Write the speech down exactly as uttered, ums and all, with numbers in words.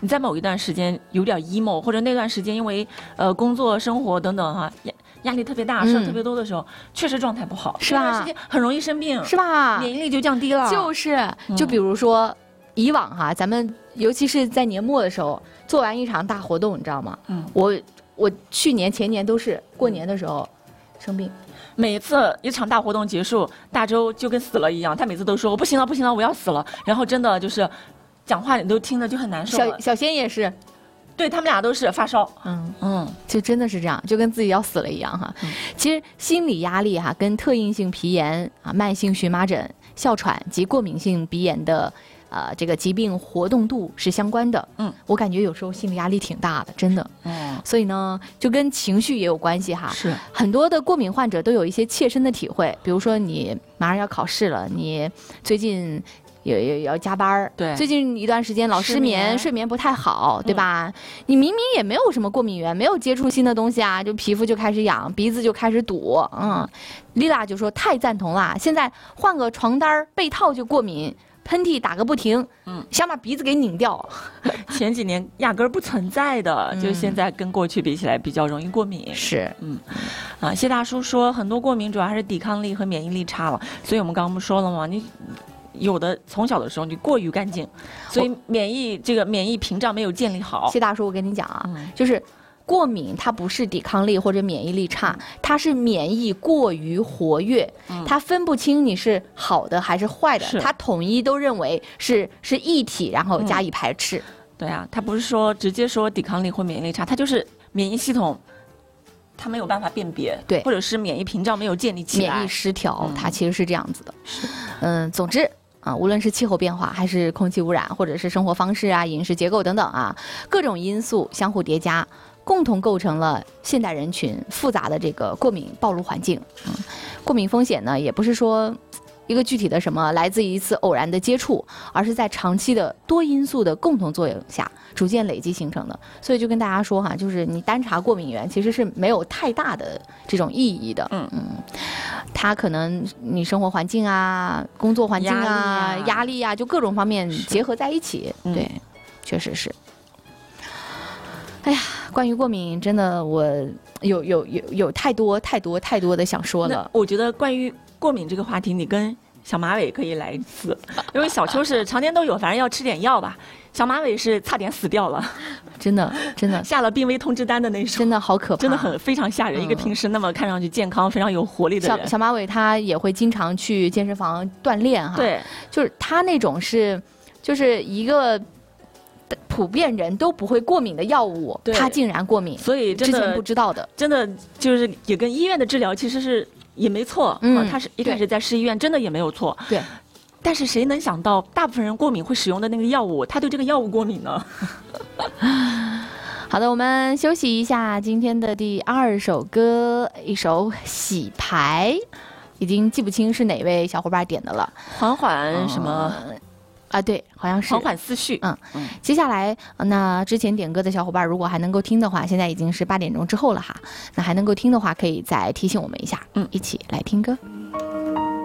你在某一段时间有点 emo， 或者那段时间因为呃工作、生活等等哈、啊，压压力特别大，事儿特别多的时候，嗯、确实状态不好， 是吧？ 那段时间很容易生病， 是吧？ 免疫力就降低了。 就是，就比如说、嗯、以往哈，咱们尤其是在年末的时候，做完一场大活动，你知道吗？嗯，我我去年前年都是过年的时候、嗯、生病。 每一次一场大活动结束，大周就跟死了一样，他每次都说我不行了，不行了，我要死了。然后真的就是讲话你都听着就很难受。 小小仙也是， 对他们俩都是发烧， 嗯嗯，就真的是这样，就跟自己要死了一样哈。嗯、其实心理压力哈，跟特应性皮炎啊、慢性荨麻疹、哮喘及过敏性鼻炎的。呃，这个疾病活动度是相关的。嗯，我感觉有时候心理压力挺大的，真的。嗯，所以呢，就跟情绪也有关系哈。 是， 很多的过敏患者都有一些切身的体会，比如说你马上要考试了，你最近也也要加班， 对， 最近一段时间老失眠，眠睡眠不太好，对吧？嗯、你明明也没有什么过敏源，没有接触新的东西啊，就皮肤就开始痒，鼻子就开始堵。嗯，丽拉就说太赞同了，现在换个床单被套就过敏。喷嚏打个不停，嗯，想把鼻子给拧掉。 前几年压根儿不存在的，嗯、就现在跟过去比起来比较容易过敏。 是， 嗯，啊，谢大叔说很多过敏主要还是抵抗力和免疫力差了，所以我们刚刚不说了吗？你有的从小的时候你过于干净，所以免疫这个免疫屏障没有建立好。 谢大叔，我跟你讲啊，嗯、就是。过敏它不是抵抗力或者免疫力差，它是免疫过于活跃，嗯、它分不清你是好的还是坏的，它统一都认为是是一体，然后加以排斥。嗯、 对啊，它不是说直接说抵抗力或免疫力差，它就是免疫系统它没有办法辨别， 对， 或者是免疫屏障没有建立起来， 免疫失调，嗯、它其实是这样子的。 是， 嗯，总之。啊，无论是气候变化，还是空气污染，或者是生活方式啊、饮食结构等等啊，各种因素相互叠加，共同构成了现代人群复杂的这个过敏暴露环境。嗯，过敏风险呢，也不是说一个具体的什么来自一次偶然的接触，而是在长期的多因素的共同作用下逐渐累积形成的。所以就跟大家说哈，就是你单查过敏源其实是没有太大的这种意义的。嗯嗯，它可能你生活环境啊、工作环境啊、压力啊，就各种方面结合在一起。对，嗯、确实是。哎呀，关于过敏，真的我有有有有太多太多太多的想说的。 我觉得关于过敏这个话题，你跟小马尾可以来一次，因为小秋是常年都有，反正要吃点药吧。小马尾是差点死掉了， 真的真的下了病危通知单的那种， 真的好可怕， 真的很非常吓人。嗯、一个平时那么看上去健康、非常有活力的人， 小小马尾他也会经常去健身房锻炼哈。 对， 就是他那种是，就是一个。普遍人都不会过敏的药物，他竟然过敏， 所以真的之前不知道的， 真的就是也跟医院的治疗其实是也没错。嗯，啊、他是一开始在市医院真的也没有错。 对， 但是谁能想到，大部分人过敏会使用的那个药物，他对这个药物过敏呢？ 好的，我们休息一下，今天的第二首歌，一首《洗牌》，已经记不清是哪位小伙伴点的了， 缓缓什么？ 嗯啊，对，好像是缓缓思绪。 嗯嗯，接下来，那之前点歌的小伙伴，如果还能够听的话，现在已经是八点钟之后了哈。那还能够听的话，可以再提醒我们一下，嗯，一起来听歌。